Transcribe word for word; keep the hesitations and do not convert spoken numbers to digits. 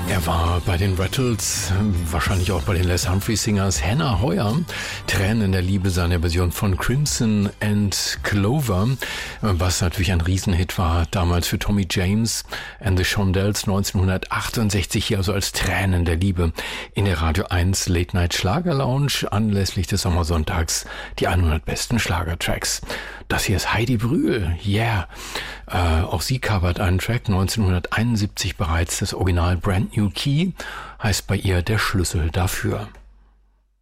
Er war bei den Rattles, wahrscheinlich auch bei den Les Humphrey Singers. Hannah Heuer, Tränen der Liebe, seine Version von Crimson and Clover, was natürlich ein Riesenhit war damals für Tommy James and the Shondells neunzehnhundertachtundsechzig, hier also als Tränen der Liebe in der Radio eins Late Night Schlager Lounge anlässlich des Sommersonntags, die hundert besten Schlagertracks. Das hier ist Heidi Brühl, yeah. Äh, auch sie covert einen Track neunzehnhunderteinundsiebzig bereits, das Original Brand New Key heißt bei ihr Der Schlüssel dafür.